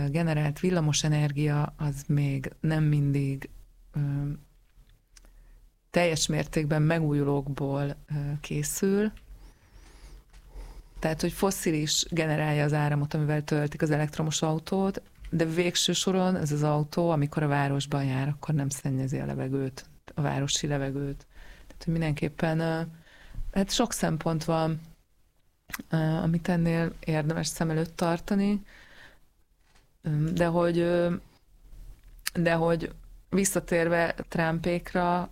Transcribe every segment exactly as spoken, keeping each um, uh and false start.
generált villamosenergia az még nem mindig ö, teljes mértékben megújulókból ö, készül. Tehát, hogy fosszilis generálja az áramot, amivel töltik az elektromos autót, de végső soron ez az autó, amikor a városban jár, akkor nem szennyezi a levegőt, a városi levegőt. Tehát, hogy mindenképpen hát sok szempont van, amit ennél érdemes szem előtt tartani, de hogy, de hogy visszatérve Trumpékra,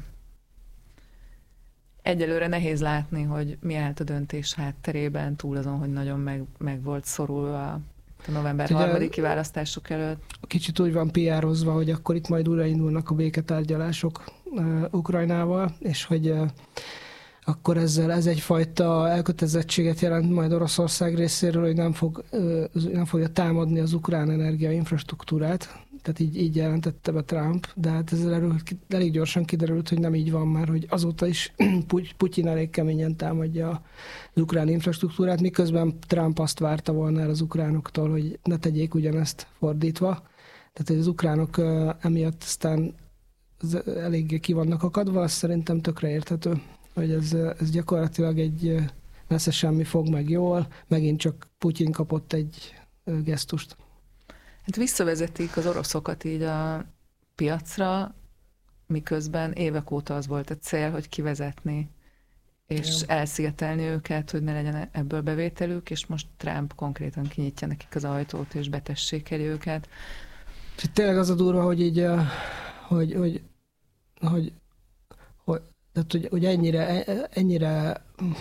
egyelőre nehéz látni, hogy mi állt a döntés hátterében, túl azon, hogy nagyon meg, meg volt szorulva a november harmadiki kiválasztások előtt. Kicsit úgy van pé er-ozva, hogy akkor itt majd újraindulnak a béketárgyalások uh, Ukrajnával, és hogy uh, akkor ezzel ez egyfajta elkötelezettséget jelent majd Oroszország részéről, hogy nem, fog, uh, nem fogja támadni az ukrán energia infrastruktúrát. Tehát így, így jelentette be Trump, de hát ezzel erről elég gyorsan kiderült, hogy nem így van már, hogy azóta is Putyin elég keményen támadja az ukrán infrastruktúrát, miközben Trump azt várta volna el az ukránoktól, hogy ne tegyék ugyanezt fordítva. Tehát, hogy az ukránok emiatt aztán eléggé ki vannak akadva, az szerintem tökre érthető, hogy ez, ez gyakorlatilag egy messze semmi fog meg jól, megint csak Putyin kapott egy gesztust. Hát visszavezetik az oroszokat így a piacra, miközben évek óta az volt a cél, hogy kivezetni, és ja. elszigetelni őket, hogy ne legyen ebből bevételük, és most Trump konkrétan kinyitja nekik az ajtót, és betessék őket. És tényleg az a durva, hogy így, hogy, hogy, hogy, hogy, tehát, hogy, hogy ennyire, ennyire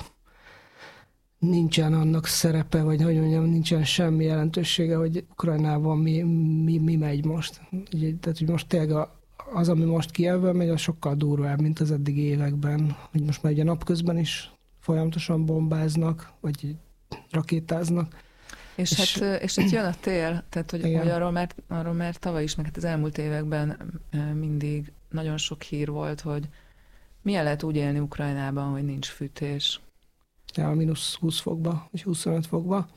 nincsen annak szerepe, vagy hogy mondjam, nincsen semmi jelentősége, hogy Ukrajnában mi, mi, mi megy most. Tehát, hogy most tényleg az, ami most Kijevből megy, az sokkal durvább, mint az eddigi években. Hogy most már ugye napközben is folyamatosan bombáznak, vagy rakétáznak. És, és, hát, és hát jön a tél, tehát hogy, hogy arról, már, arról már tavaly is, meg hát az elmúlt években mindig nagyon sok hír volt, hogy milyen lehet úgy élni Ukrajnában, hogy nincs fűtés. Ja, mínusz húsz fokba, vagy huszonöt fokba.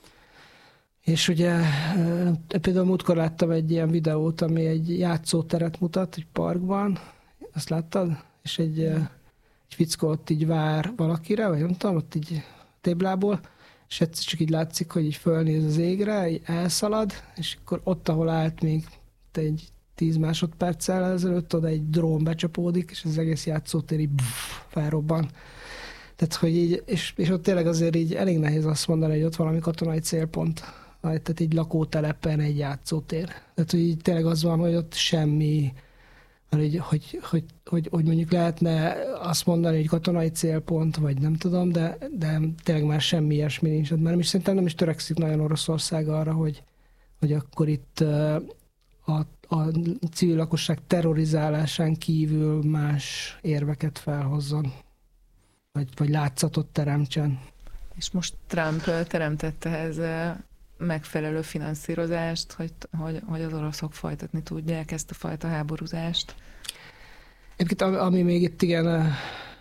És ugye például múltkor láttam egy ilyen videót, ami egy játszóteret mutat, egy parkban. Azt láttad? És egy, egy fickó ott így vár valakire, vagy nem tudom, ott így téblából, és egyszer csak így látszik, hogy így fölnéz az égre, így elszalad, és akkor ott, ahol állt még egy tíz másodperccel ezelőtt, oda egy drón becsapódik, és az egész játszótér így pff, felrobban. Tehát, hogy így, és, és ott tényleg azért így elég nehéz azt mondani, hogy ott valami katonai célpont. Tehát egy lakótelepen egy játszótér. Tehát, hogy így tényleg az van, hogy ott semmi, hogy, hogy, hogy, hogy, hogy mondjuk lehetne azt mondani, hogy katonai célpont, vagy nem tudom, de, de tényleg már semmi ilyesmi nincs. Mert nem is, szerintem nem is törekszik nagyon Oroszország arra, hogy, hogy akkor itt a, a civil lakosság terrorizálásán kívül más érveket felhozzon. Vagy, vagy látszatot teremtsen. És most Trump teremtette ehhez megfelelő finanszírozást, hogy, hogy, hogy az oroszok folytatni tudják ezt a fajta háborúzást. Egyébként ami még itt igen,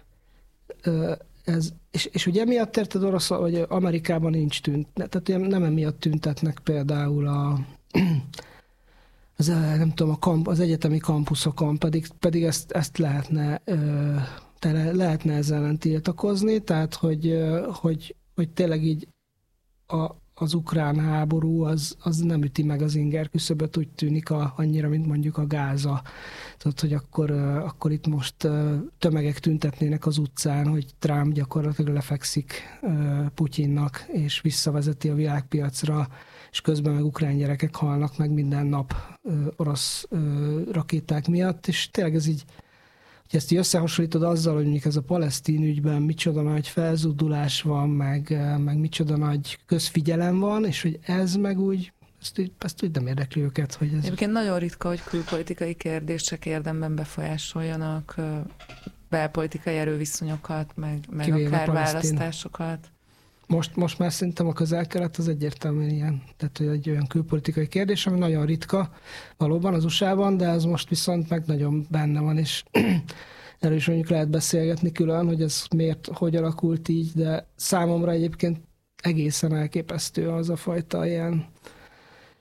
ez, és, és ugye emiatt érted orosz, hogy Amerikában nincs tűnt, tehát nem emiatt tüntetnek például a az, nem tudom, a kamp, az egyetemi kampuszokon, pedig, pedig ezt, ezt lehetne te lehetne ezzel ellen tiltakozni, tehát hogy, hogy, hogy tényleg így a, az ukrán háború az, az nem üti meg az inger küszöböt, úgy tűnik a, annyira, mint mondjuk a Gáza. Tehát, hogy akkor, akkor itt most tömegek tüntetnének az utcán, hogy Trump gyakorlatilag lefekszik Putyinnak, és visszavezeti a világpiacra, és közben meg ukrán gyerekek halnak meg minden nap orosz rakéták miatt, és tényleg ez így, hogy ezt így összehasonlítod azzal, hogy mondjuk ez a palesztin ügyben micsoda nagy felzúdulás van, meg, meg micsoda nagy közfigyelem van, és hogy ez meg úgy, ezt, úgy, ezt úgy nem érdekli őket. Hogy ez... Egyébként nagyon ritka, hogy külpolitikai kérdések érdemben befolyásoljanak belpolitikai erőviszonyokat, meg, meg akár választásokat. Most, most már szerintem a közel-kelet az egyértelműen ilyen. Tehát, hogy egy olyan külpolitikai kérdés, ami nagyon ritka valóban az u es á-ban, de ez most viszont meg nagyon benne van, és erről is mondjuk lehet beszélgetni külön, hogy ez miért, hogy alakult így, de számomra egyébként egészen elképesztő az a fajta ilyen